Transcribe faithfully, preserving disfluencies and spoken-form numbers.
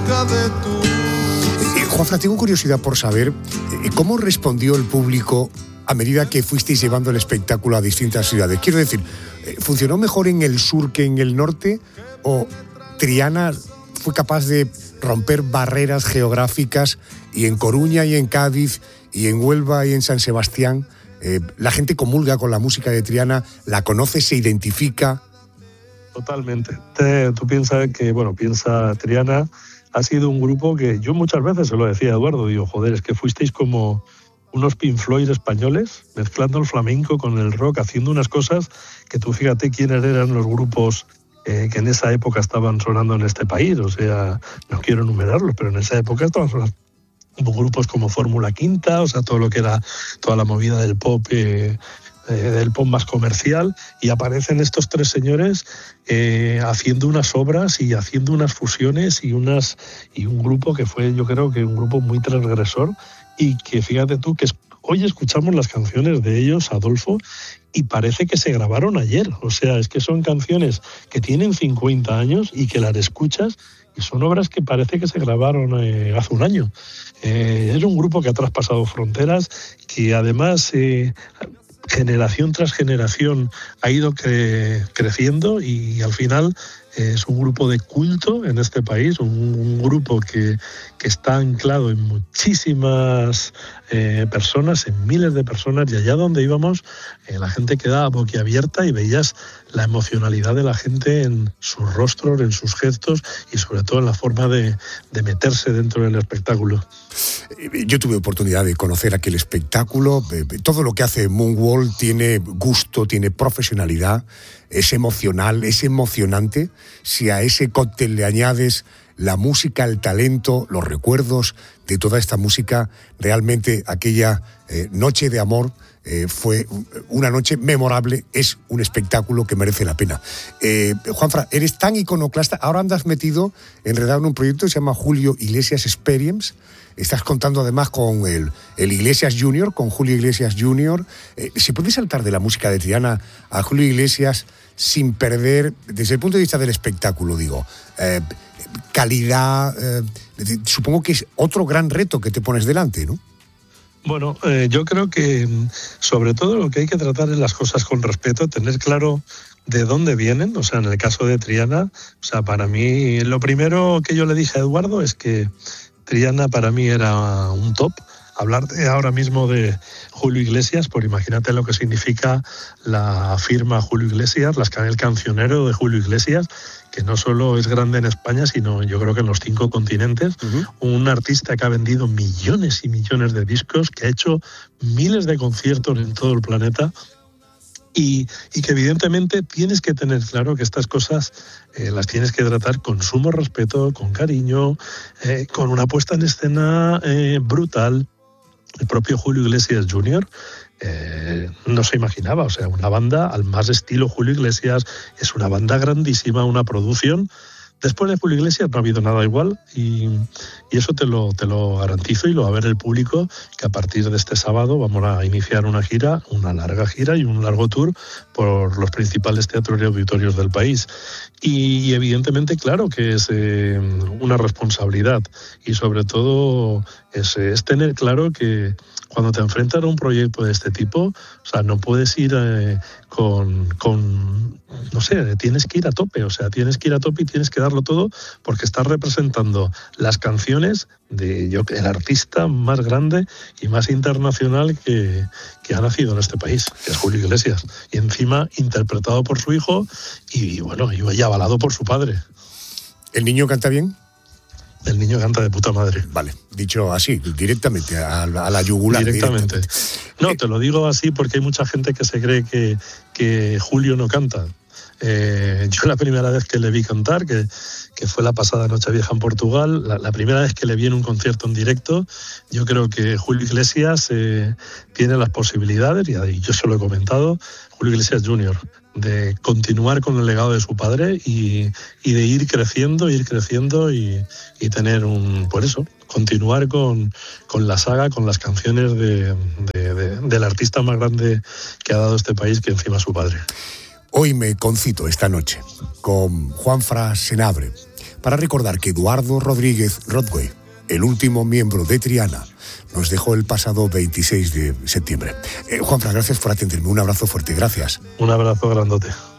busca de tu... Eh, Juanfran, tengo curiosidad por saber eh, cómo respondió el público a medida que fuisteis llevando el espectáculo a distintas ciudades. Quiero decir, eh, ¿funcionó mejor en el sur que en el norte? ¿O Triana fue capaz de romper barreras geográficas y en Coruña y en Cádiz y en Huelva y en San Sebastián eh, la gente comulga con la música de Triana, la conoce, se identifica? Totalmente. Te, tú piensas que, bueno, piensa Triana, ha sido un grupo que yo muchas veces se lo decía a Eduardo, digo, joder, es que fuisteis como unos Pink Floyd españoles, mezclando el flamenco con el rock, haciendo unas cosas que tú fíjate quiénes eran los grupos eh, que en esa época estaban sonando en este país, o sea, no quiero enumerarlos, pero en esa época estaban sonando grupos como Fórmula Quinta, o sea, todo lo que era toda la movida del pop, eh, eh, del pop más comercial, y aparecen estos tres señores eh, haciendo unas obras y haciendo unas fusiones y unas y un grupo que fue, yo creo que un grupo muy transgresor, y que fíjate tú que hoy escuchamos las canciones de ellos, Adolfo, y parece que se grabaron ayer. O sea, es que son canciones que tienen cincuenta años y que las escuchas y son obras que parece que se grabaron eh, hace un año. Eh, es un grupo que ha traspasado fronteras, que además eh, generación tras generación ha ido cre- creciendo y al final es un grupo de culto en este país, un, un grupo que, que está anclado en muchísimas eh, personas, en miles de personas, y allá donde íbamos eh, la gente quedaba boquiabierta y veías la emocionalidad de la gente en sus rostros, en sus gestos y sobre todo en la forma de, de meterse dentro del espectáculo. Yo tuve oportunidad de conocer aquel espectáculo. Todo lo que hace Moonwall tiene gusto, tiene profesionalidad, es emocional, es emocionante. Si a ese cóctel le añades la música, el talento, los recuerdos de toda esta música, realmente aquella eh, noche de amor eh, fue una noche memorable, es un espectáculo que merece la pena. Eh, Juanfran, eres tan iconoclasta, ahora andas metido, enredado en un proyecto que se llama Julio Iglesias Experience. Estás contando además con el, el Iglesias Junior, con Julio Iglesias Junior. Eh, ¿Se puede saltar de la música de Triana a Julio Iglesias sin perder, desde el punto de vista del espectáculo, digo, eh, calidad? Eh, supongo que es otro gran reto que te pones delante, ¿no? Bueno, eh, yo creo que sobre todo lo que hay que tratar es las cosas con respeto, tener claro de dónde vienen. O sea, en el caso de Triana, o sea, para mí lo primero que yo le dije a Eduardo es que Triana para mí era un top. Hablar de, ahora mismo de Julio Iglesias, pues imagínate lo que significa la firma Julio Iglesias, las, el cancionero de Julio Iglesias, que no solo es grande en España, sino yo creo que en los cinco continentes. Uh-huh. Un artista que ha vendido millones y millones de discos, que ha hecho miles de conciertos en todo el planeta. Y, y que evidentemente tienes que tener claro que estas cosas eh, las tienes que tratar con sumo respeto, con cariño, eh, con una puesta en escena eh, brutal. El propio Julio Iglesias Junior eh, no se imaginaba, o sea, una banda al más estilo Julio Iglesias, es una banda grandísima, una producción. Después de Julio Iglesias no ha habido nada igual y, y eso te lo, te lo garantizo y lo va a ver el público, que a partir de este sábado vamos a iniciar una gira, una larga gira y un largo tour por los principales teatros y auditorios del país. Y, y evidentemente, claro que es eh, una responsabilidad y sobre todo es, es tener claro que cuando te enfrentas a un proyecto de este tipo, o sea, no puedes ir eh, con, con, no sé, tienes que ir a tope, o sea, tienes que ir a tope y tienes que darlo todo porque estás representando las canciones de yo, el artista más grande y más internacional que, que ha nacido en este país, que es Julio Iglesias. Y encima interpretado por su hijo y, bueno, y avalado por su padre. ¿El niño canta bien? El niño canta de puta madre. Vale, dicho así, directamente, a, a la yugular. Directamente. directamente. No, eh, te lo digo así porque hay mucha gente que se cree que, que Julio no canta. Eh, yo la primera vez que le vi cantar, que, que fue la pasada Nochevieja en Portugal, la, la primera vez que le vi en un concierto en directo, yo creo que Julio Iglesias eh, tiene las posibilidades, y yo se lo he comentado, Julio Iglesias Junior, de continuar con el legado de su padre y, y de ir creciendo, ir creciendo y, y tener un, por eso, continuar con, con la saga, con las canciones de, de, de, del artista más grande que ha dado este país, que encima es su padre. Hoy me concito esta noche con Juanfran Senabre para recordar que Eduardo Rodríguez Rodway, el último miembro de Triana, nos dejó el pasado veintiséis de septiembre. Eh, Juanfran, gracias por atenderme. Un abrazo fuerte, gracias. Un abrazo grandote.